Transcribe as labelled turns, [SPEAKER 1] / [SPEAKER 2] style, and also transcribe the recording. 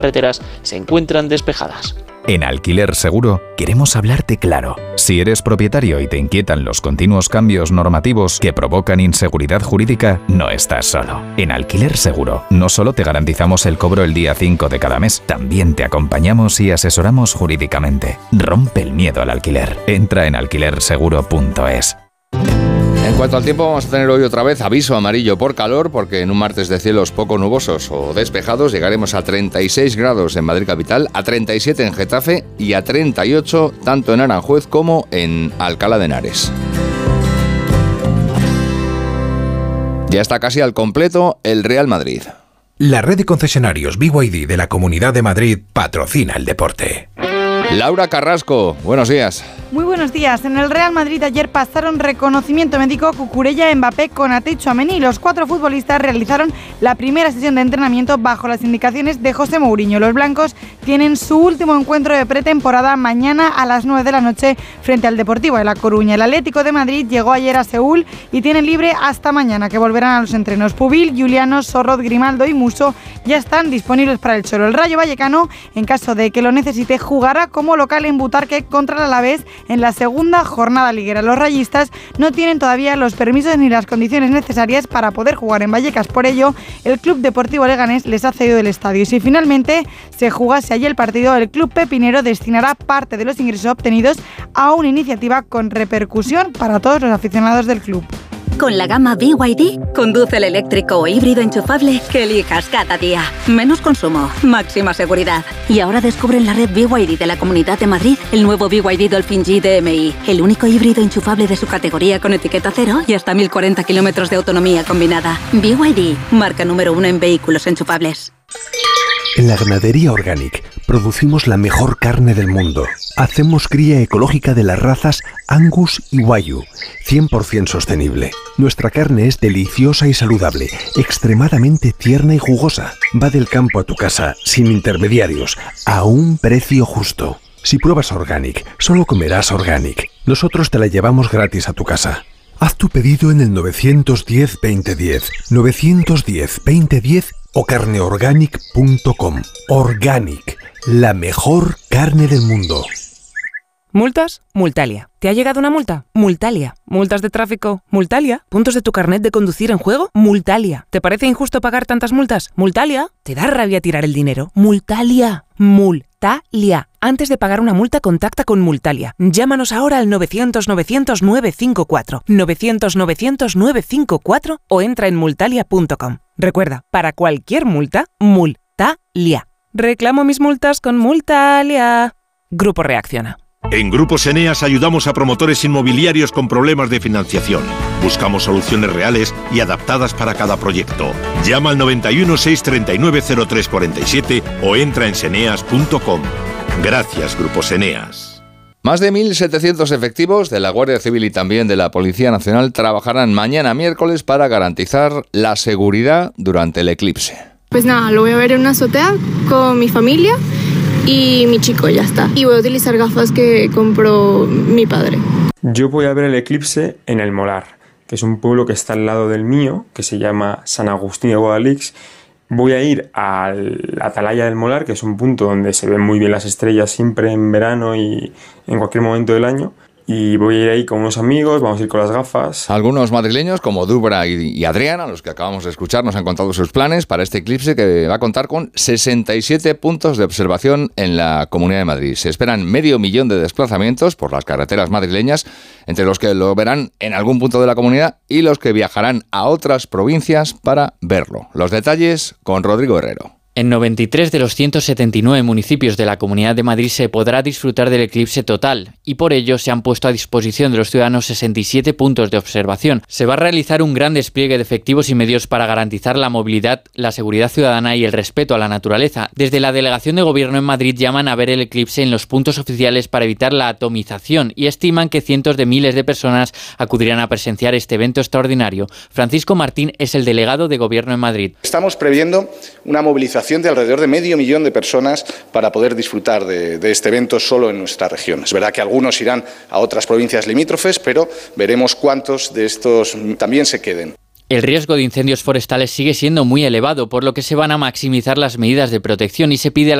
[SPEAKER 1] carreteras se encuentran despejadas.
[SPEAKER 2] En Alquiler Seguro queremos hablarte claro. Si eres propietario y te inquietan los continuos cambios normativos que provocan inseguridad jurídica, no estás solo. En Alquiler Seguro no solo te garantizamos el cobro el día 5 de cada mes, también te acompañamos y asesoramos jurídicamente. Rompe el miedo al alquiler. Entra en alquilerseguro.es.
[SPEAKER 3] En cuanto al tiempo, vamos a tener hoy otra vez aviso amarillo por calor, porque en un martes de cielos poco nubosos o despejados llegaremos a 36 grados en Madrid capital, a 37 en Getafe y a 38 tanto en Aranjuez como en Alcalá de Henares. Ya está casi al completo el Real Madrid.
[SPEAKER 4] La red de concesionarios BYD de la Comunidad de Madrid patrocina el deporte.
[SPEAKER 3] Laura Carrasco, buenos días.
[SPEAKER 5] Muy buenos días. En el Real Madrid ayer pasaron reconocimiento médico Cucurella, Mbappé, Konaté y Tchouaméni. Los 4 futbolistas realizaron la primera sesión de entrenamiento bajo las indicaciones de José Mourinho. Los blancos tienen su último encuentro de pretemporada mañana a las 9 de la noche frente al Deportivo de La Coruña. El Atlético de Madrid llegó ayer a Seúl y tiene libre hasta mañana, que volverán a los entrenos. Pubil, Juliano, Sorroz, Grimaldo y Musso ya están disponibles para el Cholo. El Rayo Vallecano, en caso de que lo necesite, jugará como local en Butarque contra el Alavés en la segunda jornada liguera. Los rayistas no tienen todavía los permisos ni las condiciones necesarias para poder jugar en Vallecas. Por ello, el Club Deportivo Leganés les ha cedido el estadio. Y si finalmente se jugase allí el partido, el Club Pepinero destinará parte de los ingresos obtenidos a una iniciativa con repercusión para todos los aficionados del club.
[SPEAKER 6] Con la gama BYD, conduce el eléctrico o híbrido enchufable que elijas cada día. Menos consumo, máxima seguridad. Y ahora descubre en la red BYD de la Comunidad de Madrid el nuevo BYD Dolphin G DMI, el único híbrido enchufable de su categoría con etiqueta cero y hasta 1040 kilómetros de autonomía combinada. BYD, marca número 1 en vehículos enchufables.
[SPEAKER 7] En la Ganadería Organic producimos la mejor carne del mundo. Hacemos cría ecológica de las razas Angus y Wagyu, 100% sostenible. Nuestra carne es deliciosa y saludable, extremadamente tierna y jugosa. Va del campo a tu casa, sin intermediarios, a un precio justo. Si pruebas Organic, solo comerás Organic. Nosotros te la llevamos gratis a tu casa. Haz tu pedido en el 910-2010, 910-2010 o carneorganic.com. Organic, la mejor carne del mundo.
[SPEAKER 8] ¿Multas? Multalia. ¿Te ha llegado una multa? Multalia. ¿Multas de tráfico? Multalia. ¿Puntos de tu carnet de conducir en juego? Multalia. ¿Te parece injusto pagar tantas multas? Multalia. ¿Te da rabia tirar el dinero? Multalia. Multalia. Antes de pagar una multa, contacta con Multalia. Llámanos ahora al 900-900-954, 900-900-954 o entra en multalia.com. Recuerda, para cualquier multa, Multalia. Reclamo mis multas con Multalia. Grupo Reacciona.
[SPEAKER 9] En Grupos Eneas ayudamos a promotores inmobiliarios con problemas de financiación. Buscamos soluciones reales y adaptadas para cada proyecto. Llama al 91 639 0347 o entra en seneas.com. Gracias, Grupos Eneas.
[SPEAKER 3] Más de 1.700 efectivos de la Guardia Civil y también de la Policía Nacional trabajarán mañana miércoles para garantizar la seguridad durante el eclipse.
[SPEAKER 10] Pues nada, lo voy a ver en una azotea con mi familia y mi chico, ya está. Y voy a utilizar gafas que compró mi padre.
[SPEAKER 11] Yo voy a ver el eclipse en El Molar, que es un pueblo que está al lado del mío, que se llama San Agustín de Guadalix. Voy a ir a la Atalaya del Molar, que es un punto donde se ven muy bien las estrellas siempre en verano y en cualquier momento del año. Y voy a ir ahí con unos amigos, vamos a ir con las gafas.
[SPEAKER 3] Algunos madrileños como Dubra y Adrián, a los que acabamos de escuchar, nos han contado sus planes para este eclipse que va a contar con 67 puntos de observación en la Comunidad de Madrid. Se esperan 500.000 de desplazamientos por las carreteras madrileñas, entre los que lo verán en algún punto de la comunidad y los que viajarán a otras provincias para verlo. Los detalles con Rodrigo Herrero.
[SPEAKER 12] En 93 de los 179 municipios de la Comunidad de Madrid se podrá disfrutar del eclipse total y por ello se han puesto a disposición de los ciudadanos 67 puntos de observación. Se va a realizar un gran despliegue de efectivos y medios para garantizar la movilidad, la seguridad ciudadana y el respeto a la naturaleza. Desde la Delegación de Gobierno en Madrid llaman a ver el eclipse en los puntos oficiales para evitar la atomización y estiman que cientos de miles de personas acudirán a presenciar este evento extraordinario. Francisco Martín es el delegado de Gobierno en Madrid.
[SPEAKER 13] Estamos previendo una movilización de alrededor de 500.000 de personas para poder disfrutar de este evento solo en nuestra región. Es verdad que algunos irán a otras provincias limítrofes, pero veremos cuántos de estos también se queden.
[SPEAKER 12] El riesgo de incendios forestales sigue siendo muy elevado, por lo que se van a maximizar las medidas de protección y se pide a la